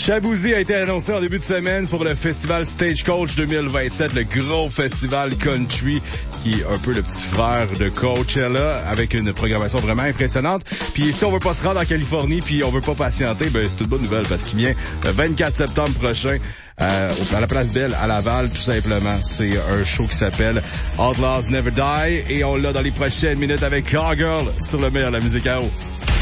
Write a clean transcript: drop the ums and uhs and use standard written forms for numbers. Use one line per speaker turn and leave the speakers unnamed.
Shaboozey a été annoncé en début de semaine pour le festival Stagecoach 2027, le gros festival country qui est un peu le petit frère de Coachella avec une programmation vraiment impressionnante. Puis si on veut pas se rendre en Californie puis on veut pas patienter, ben c'est une bonne nouvelle parce qu'il vient le 24 septembre prochain à la Place Belle à Laval, tout simplement. C'est un show qui s'appelle Outlaws Never Die et on l'a dans les prochaines minutes avec Cowgirl sur le meilleur de la musique à eau.